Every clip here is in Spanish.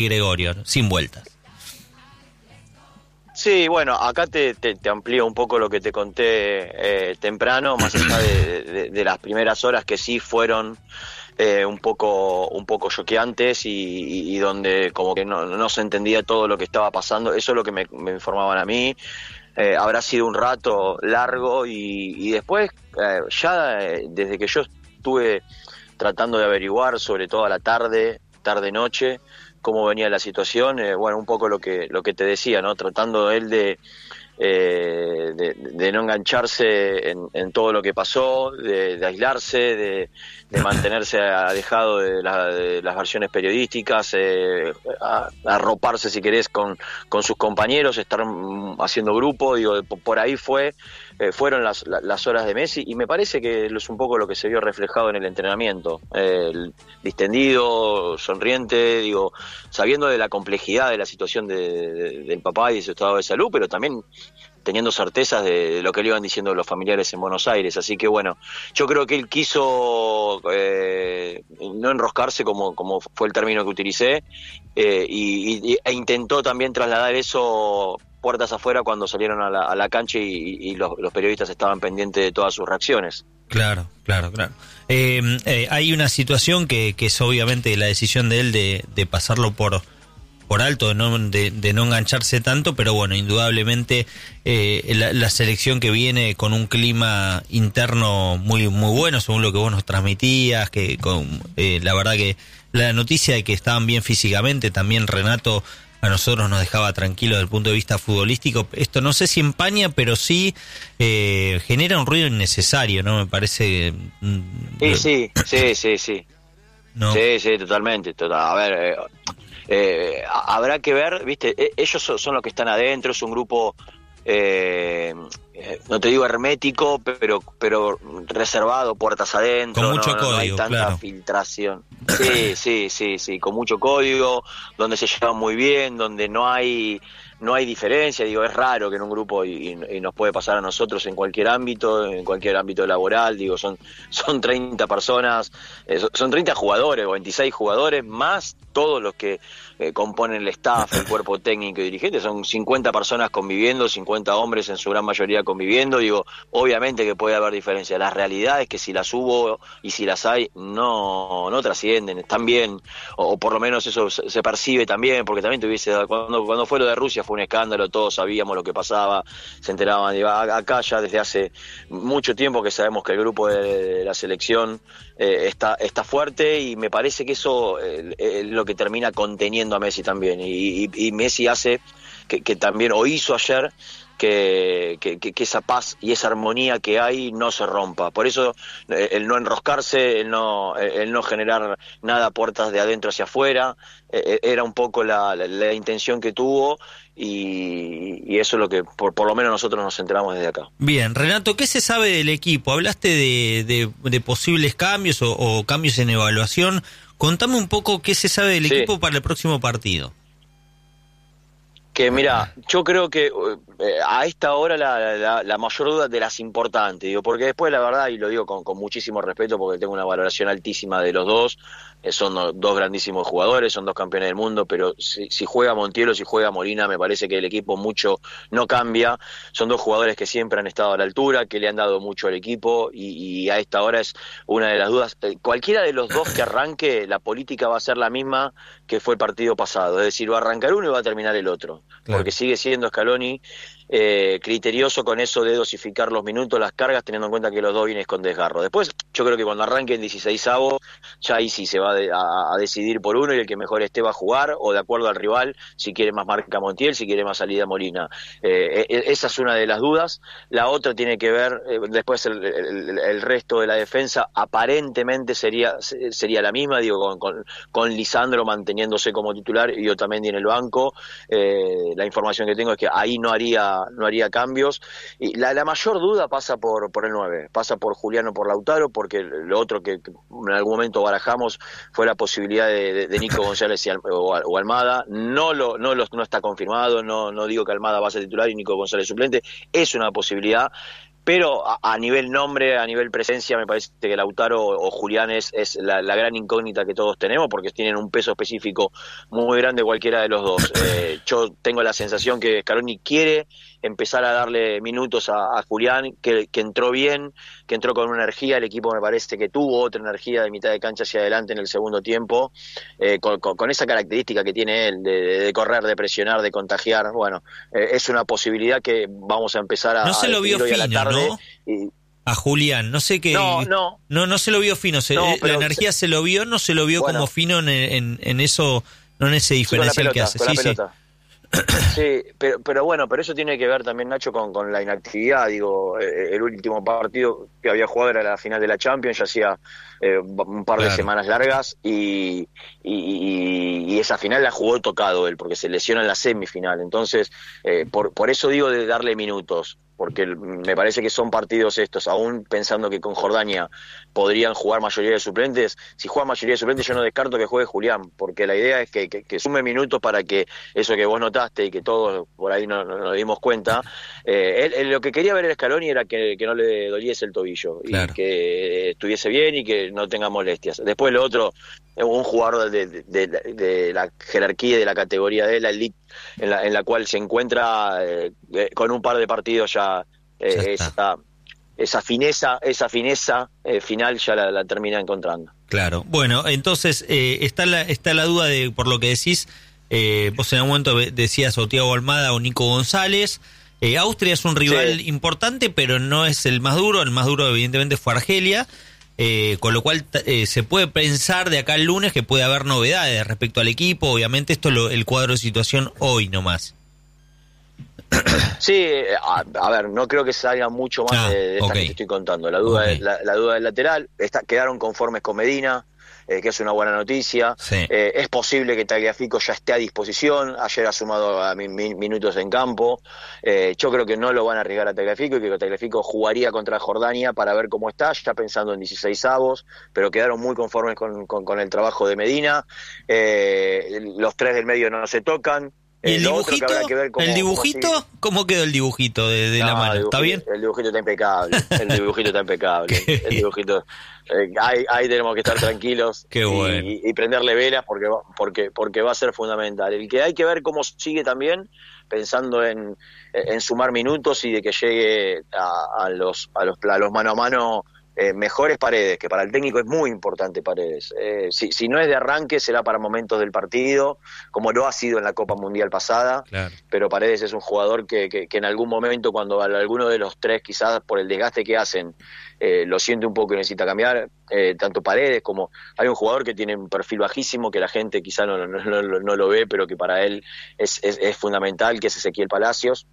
Gregorio, sin vueltas. Sí, bueno, acá te amplío un poco lo que te conté temprano, más allá de las primeras horas que sí fueron un poco choqueantes y donde como que no se entendía todo lo que estaba pasando. Eso es lo que me informaban a mí. Habrá sido un rato largo y después desde que yo estuve tratando de averiguar, sobre todo a la tarde-noche, cómo venía la situación, bueno, un poco lo que te decía, ¿no? Tratando él de no engancharse en todo lo que pasó, de aislarse, de mantenerse alejado de las versiones periodísticas, arroparse, si querés, con sus compañeros, estar haciendo grupo, digo, por ahí fueron las horas de Messi, y me parece que es un poco lo que se vio reflejado en el entrenamiento, distendido, sonriente, digo, sabiendo de la complejidad de la situación del papá y de su estado de salud, pero también teniendo certezas de lo que le iban diciendo los familiares en Buenos Aires. Así que bueno, yo creo que él quiso no enroscarse, como fue el término que utilicé, e intentó también trasladar eso puertas afuera cuando salieron a la cancha y los periodistas estaban pendientes de todas sus reacciones. Claro. Hay una situación que es obviamente la decisión de él de pasarlo por alto, de no engancharse tanto, pero bueno, indudablemente la selección que viene con un clima interno muy muy bueno, según lo que vos nos transmitías, que la verdad que la noticia de que estaban bien físicamente, también Renato a nosotros nos dejaba tranquilos desde el punto de vista futbolístico. Esto no sé si empaña, pero sí genera un ruido innecesario, ¿no? Me parece... Sí. ¿No? Sí, totalmente. A ver... habrá que ver, viste, ellos son los que están adentro, es un grupo, no te digo hermético, pero reservado, puertas adentro, con mucho código, no hay tanta filtración. Sí, con mucho código, donde se llevan muy bien, donde no hay diferencia. Digo, es raro que en un grupo, y nos puede pasar a nosotros en cualquier ámbito laboral, digo, son 30 personas, son 30 jugadores o 26 jugadores, más todos los que componen el staff, el cuerpo técnico y dirigente, son 50 personas conviviendo, 50 hombres en su gran mayoría conviviendo. Digo, obviamente que puede haber diferencias. La realidad es que si las hubo y si las hay, no trascienden, están bien, o por lo menos eso se percibe también, porque también cuando fue lo de Rusia fue un escándalo, todos sabíamos lo que pasaba, se enteraban. Digo, acá ya desde hace mucho tiempo que sabemos que el grupo de la selección está fuerte, y me parece que eso es lo que termina conteniendo a Messi también, y Messi hace que también, o hizo ayer, que esa paz y esa armonía que hay no se rompa. Por eso el no enroscarse, el no generar nada puertas de adentro hacia afuera, era un poco la intención que tuvo, y eso es lo que por lo menos nosotros nos enteramos desde acá. Bien, Renato, ¿qué se sabe del equipo? Hablaste de posibles cambios o cambios en evaluación. Contame un poco qué se sabe del equipo para el próximo partido. Que mira, yo creo que a esta hora la mayor duda de las importantes, digo, porque después la verdad, y lo digo con muchísimo respeto porque tengo una valoración altísima de los dos, son dos grandísimos jugadores, son dos campeones del mundo, pero si juega Montiel o si juega Molina, me parece que el equipo mucho no cambia. Son dos jugadores que siempre han estado a la altura, que le han dado mucho al equipo, y a esta hora es una de las dudas. Cualquiera de los dos que arranque, la política va a ser la misma que fue el partido pasado, es decir, va a arrancar uno y va a terminar el otro, claro. Porque sigue siendo Scaloni criterioso con eso de dosificar los minutos, las cargas, teniendo en cuenta que los dos vienen con desgarro. Después, yo creo que cuando arranque en 16avo, ya ahí sí se va a decidir por uno, y el que mejor esté va a jugar, o de acuerdo al rival, si quiere más marca Montiel, si quiere más salida Molina. Esa es una de las dudas. La otra tiene que ver, después el resto de la defensa, aparentemente sería la misma, digo, con Lisandro manteniéndose como titular y Otamendi en el banco. La información que tengo es que ahí no haría cambios, y la mayor duda pasa por el 9, pasa por Juliano, por Lautaro, porque lo otro que en algún momento barajamos fue la posibilidad de Nico González o Almada. No está confirmado, no digo que Almada va a ser titular y Nico González suplente, es una posibilidad, pero a nivel nombre, a nivel presencia, me parece que Lautaro o Julián es la gran incógnita que todos tenemos, porque tienen un peso específico muy grande cualquiera de los dos. Yo tengo la sensación que Scaloni quiere empezar a darle minutos a Julián, que entró bien, que entró con una energía, el equipo me parece que tuvo otra energía de mitad de cancha hacia adelante en el segundo tiempo, con esa característica que tiene él, de correr, de presionar, de contagiar. Bueno, es una posibilidad que vamos a empezar a... No se lo vio fino, ¿no? A Julián, no sé qué... No se lo vio fino, la energía se lo vio, no se lo vio como fino en eso, no en ese diferencial que hace. Sí. Sí, pero bueno, pero eso tiene que ver también, Nacho, con la inactividad. Digo, el último partido que había jugado era la final de la Champions, ya hacía un par de semanas largas, y esa final la jugó tocado él, porque se lesionó en la semifinal. Entonces, por eso digo de darle minutos, porque me parece que son partidos estos, aún pensando que con Jordania podrían jugar mayoría de suplentes. Si juega mayoría de suplentes, yo no descarto que juegue Julián, porque la idea es que sume minutos para que eso que vos notaste y que todos por ahí nos dimos cuenta, él lo que quería ver el Scaloni era que no le doliese el tobillo, y que estuviese bien y que no tenga molestias. Después lo otro, un jugador de la jerarquía y de la categoría de la elite en la cual se encuentra, con un par de partidos ya esa fineza final ya la termina encontrando. Claro. Bueno, entonces está la duda de, por lo que decís, vos en algún momento decías o Thiago Almada o Nico González. Austria es un rival importante, pero no es el más duro. El más duro evidentemente fue Argelia. Con lo cual se puede pensar de acá al lunes que puede haber novedades respecto al equipo. Obviamente esto es el cuadro de situación hoy nomás. Sí, a ver, no creo que salga mucho más de esta que te estoy contando. La duda del lateral, quedaron conformes con Medina, que es una buena noticia. Es posible que Tagliafico ya esté a disposición. Ayer ha sumado a minutos en campo. Yo creo que no lo van a arriesgar a Tagliafico, y que Tagliafico jugaría contra Jordania para ver cómo está, ya pensando en 16avos, pero quedaron muy conformes con el trabajo de Medina. Los tres del medio no se tocan. ¿Y el dibujito? ¿Cómo quedó el dibujito de la mano? ¿Está bien? El dibujito está impecable. El dibujito, ahí tenemos que estar tranquilos. Qué bueno. y prenderle velas porque va a ser fundamental. El que hay que ver cómo sigue también, pensando en sumar minutos y de que llegue a los mano a mano. Mejores Paredes, que para el técnico es muy importante Paredes. Si no es de arranque, será para momentos del partido, como lo ha sido en la Copa Mundial pasada. Claro. Pero Paredes es un jugador que en algún momento, cuando alguno de los tres, quizás por el desgaste que hacen, lo siente un poco y necesita cambiar, tanto Paredes como... Hay un jugador que tiene un perfil bajísimo, que la gente quizá no lo ve, pero que para él es fundamental, que es Ezequiel Palacios.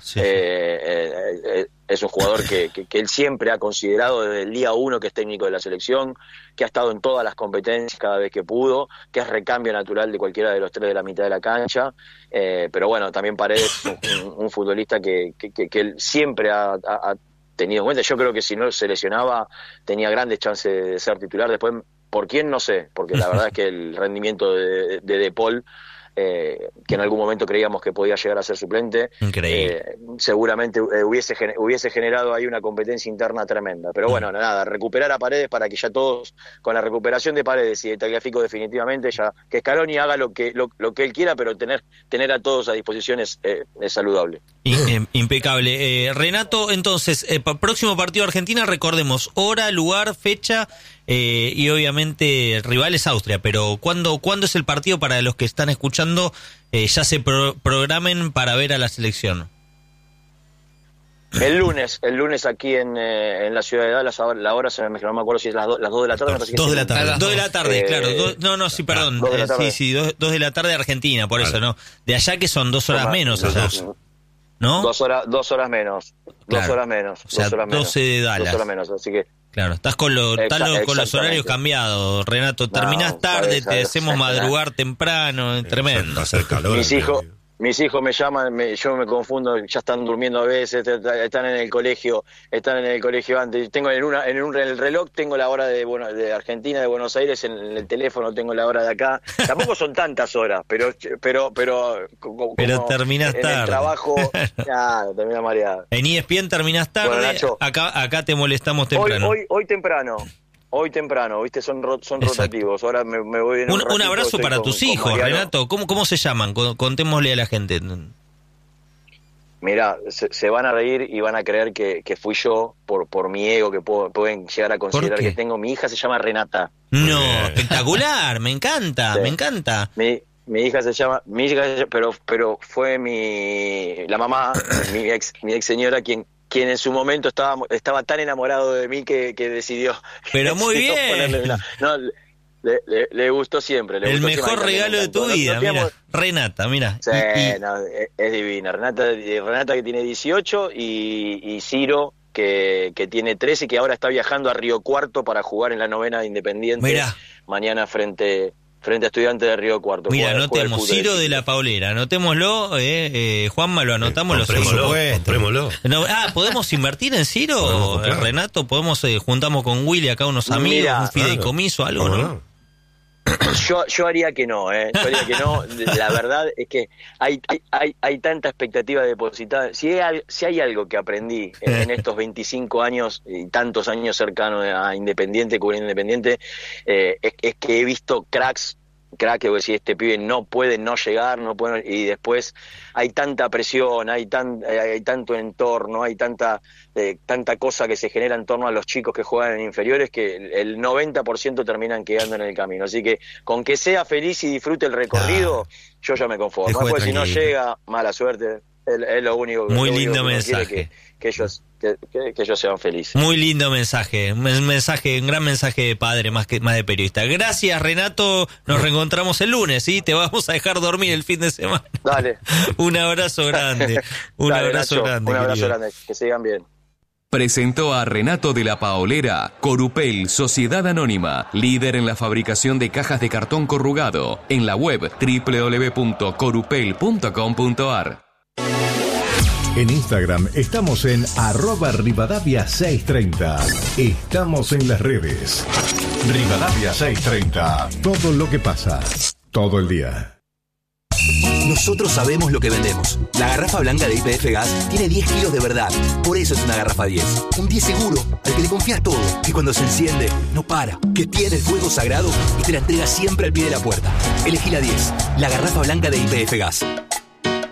Es un jugador que él siempre ha considerado desde el día 1 que es técnico de la selección, que ha estado en todas las competencias cada vez que pudo, que es recambio natural de cualquiera de los tres de la mitad de la cancha. Pero bueno, también Paredes es un futbolista que él siempre ha tenido en cuenta. Yo creo que si no se lesionaba tenía grandes chances de ser titular. Después, ¿por quién? No sé, porque la verdad es que el rendimiento de Paul, que en algún momento creíamos que podía llegar a ser suplente, seguramente hubiese generado ahí una competencia interna tremenda. Pero bueno, nada, recuperar a Paredes para que ya todos, con la recuperación de Paredes y de Tagliafico definitivamente, ya que Scaloni haga lo que él quiera, pero tener a todos a disposición es saludable. Impecable. Renato, entonces, próximo partido de Argentina, recordemos hora, lugar, fecha, y obviamente el rival es Austria, pero ¿cuándo es el partido para los que están escuchando? Ya se programen para ver a la selección. El lunes aquí en la ciudad de Dallas, la hora no me acuerdo si es las 2 de la tarde. 2 de la tarde. 2 de la tarde, claro. 2 de la tarde de Argentina, por eso, ¿no? De allá que son 2 horas menos allá, ¿no? 2 horas menos. Claro. 2 horas menos. O sea, 2 horas menos. 12 de Dallas. 2 horas menos, así que... Claro, estás con los horarios cambiados, Renato. Terminás tarde, te hacemos madrugar temprano, tremendo. Hacer calor. Mis hijos me llaman, yo me confundo, ya están durmiendo a veces, están en el colegio antes. Tengo el reloj tengo la hora de Argentina, de Buenos Aires, en el teléfono tengo la hora de acá. Tampoco son tantas horas, pero como terminás en tarde. El trabajo, termina mareado. En ESPN terminás tarde, bueno, Nacho, acá te molestamos temprano. Hoy temprano, ¿viste? Son rotativos. Ahora me voy en un abrazo para tus hijos, Renato. ¿Cómo se llaman? Contémosle a la gente. Mirá, se van a reír y van a creer que fui yo por mi ego, que pueden llegar a considerar que tengo. Mi hija se llama Renata. No, espectacular, me encanta, sí. Me encanta. Mi hija se llama, pero fue la mamá, mi ex señora, quien en su momento estaba tan enamorado de mí que decidió. Pero muy bien. Le gustó siempre. El mejor regalo de tu vida, mira. Renata, mira. Sí, es divina. Renata que tiene 18 y Ciro que tiene 13 y que ahora está viajando a Río Cuarto para jugar en la 9ª de Independiente. Mirá. Mañana frente a Estudiantes de Río Cuarto. Mira, anotemos, Ciro de la Paulera, anotémoslo, Juanma, lo anotamos. Comprémoslo. No, ¿podemos invertir en Ciro, Renato? ¿Podemos, juntamos con Willy acá unos amigos, un fideicomiso, algo, no? Yo haría que no, Yo haría que no. La verdad es que hay tanta expectativa depositada. Si hay algo que aprendí en estos 25 años y tantos años cercanos a Independiente, cubriendo Independiente, es que he visto cracks que voy a decir, este pibe no puede no llegar, y después hay tanta presión, hay tanto entorno, hay tanta cosa que se genera en torno a los chicos que juegan en inferiores, que el 90% terminan quedando en el camino. Así que con que sea feliz y disfrute el recorrido, yo ya me conformo. Después, si no llega, mala suerte. Es lo único que muy lindo mensaje. Que ellos sean felices. Muy lindo mensaje, un gran mensaje de padre más de periodista. Gracias, Renato, nos reencontramos el lunes, ¿sí? Te vamos a dejar dormir el fin de semana. Dale. Un abrazo grande. Un abrazo grande, que sigan bien. Presentó a Renato de la Paolera, Corupel, Sociedad Anónima, líder en la fabricación de cajas de cartón corrugado, en la web www.corupel.com.ar. En Instagram estamos en @Rivadavia630. Estamos en las redes. Rivadavia630. Todo lo que pasa, todo el día. Nosotros sabemos lo que vendemos. La garrafa blanca de YPF Gas tiene 10 kilos de verdad. Por eso es una garrafa 10. Un 10 seguro, al que le confías todo. Que cuando se enciende, no para. Que tiene el fuego sagrado y te la entrega siempre al pie de la puerta. Elegí la 10. La garrafa blanca de YPF Gas.